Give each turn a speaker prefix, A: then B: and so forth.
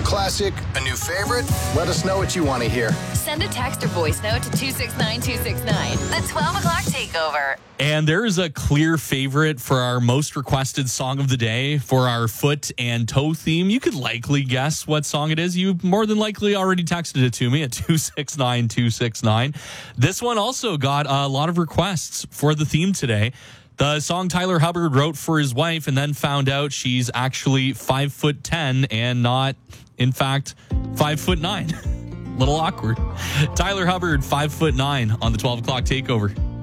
A: classic? A new favorite? Let us know what you want to hear.
B: Send a text or voice note to 269-269. The 12 o'clock takeover.
C: And there is a clear favorite for our most requested song of the day for our foot and toe theme. You could likely guess what song it is. You more than likely already texted it to me at 269-269. This one also got a lot of requests for the theme today. The song Tyler Hubbard wrote for his wife and then found out she's actually 5'10" and not, in fact, 5'9". Little awkward. Tyler Hubbard, 5'9" on the 12 o'clock takeover.